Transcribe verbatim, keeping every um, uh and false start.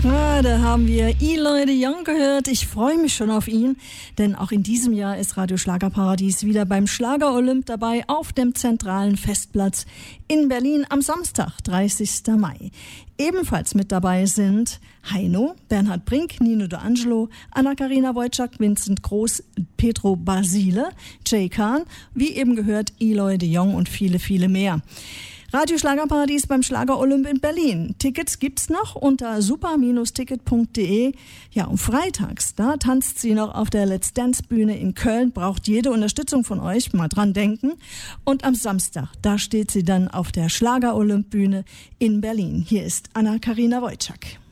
Gerade haben wir Eloy de Jong gehört. Ich freue mich schon auf ihn, denn auch in diesem Jahr ist Radio Schlagerparadies wieder beim Schlager-Olymp dabei auf dem zentralen Festplatz in Berlin am Samstag, dreißigsten Mai. Ebenfalls mit dabei sind Heino, Bernhard Brink, Nino D'Angelo, Anna-Karina Wojcik, Vincent Groß, Petro Basile, Jay Kahn, wie eben gehört Eloy de Jong und viele, viele mehr. Radio Schlagerparadies beim Schlager-Olymp in Berlin. Tickets gibt's noch unter super Ticket punkt de. Ja, und freitags, da tanzt sie noch auf der Let's Dance Bühne in Köln, braucht jede Unterstützung von euch, mal dran denken. Und am Samstag, da steht sie dann auf der Schlager-Olymp Bühne in Berlin. Hier ist Anna-Karina Wojcik.